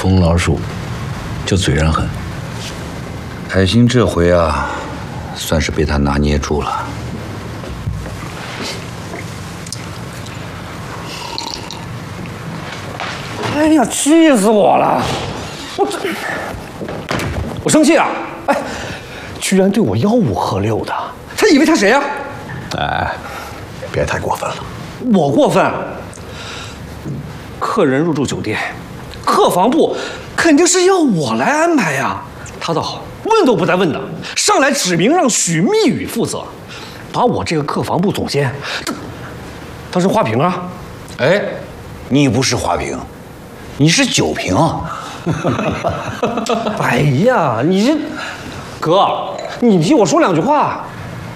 冯老鼠就嘴上狠。 海星这回啊，算是被他拿捏住了。 哎呀，气死我了！我生气啊！哎，居然对我吆五喝六的，他以为他谁呀？ 哎，别太过分了。 我过分？客人入住酒店，客房部肯定是要我来安排呀。他倒好，问都不带问的，上来指明让许密宇负责，把我这个客房部总监当成花瓶啊！ 哎，你不是花瓶，你是酒瓶啊！ 哎呀，你这哥，你替我说两句话。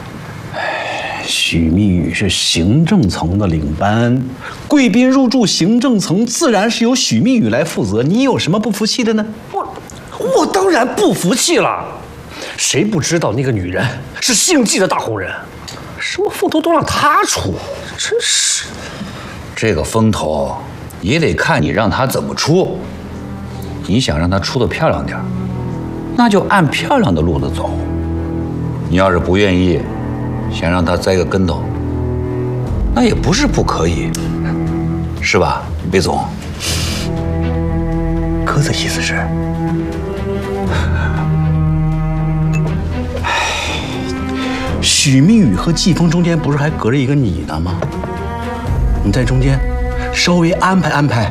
许密宇是行政层的领班，贵宾入住行政层，自然是由许密宇来负责。你有什么不服气的呢？ 我当然不服气了。谁不知道那个女人是姓纪的大红人？什么风头都让她出，真是。 这个风头也得看你让她怎么出。你想让她出得漂亮点，那就按漂亮的路子走。你要是不愿意，想让她栽个跟头，那也不是不可以，是吧，魏总？ 哥的意思是，许密宇和季风中间不是还隔着一个你呢吗？你在中间稍微安排安排，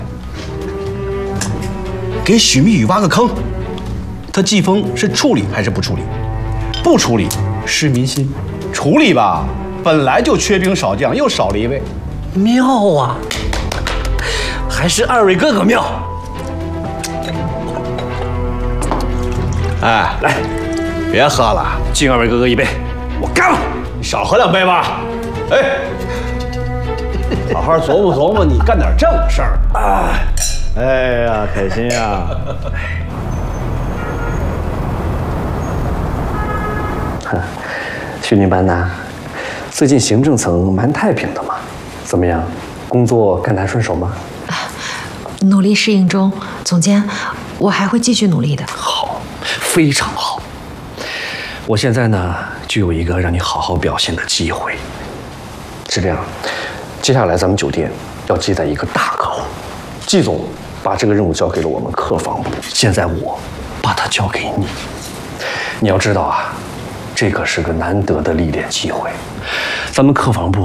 给许密宇挖个坑。他季风是处理还是不处理？不处理失民心，处理吧，本来就缺兵少将，又少了一位。 妙啊，还是二位哥哥妙。 哎，来，别喝了， 敬二位哥哥一杯，我干了。 你少喝两杯吧。哎，好好琢磨琢磨，你干点正事儿啊！ 哎呀，开心呀！ 去年班呐，最近行政层蛮太平的嘛，怎么样？工作干得还顺手吗？ 努力适应中，总监，我还会继续努力的。 好，非常好。我现在呢，就有一个让你好好表现的机会。是这样，接下来咱们酒店要接待一个大客户，季总把这个任务交给了我们客房部，现在我把它交给你。你要知道啊，这可是个难得的历练机会，咱们客房部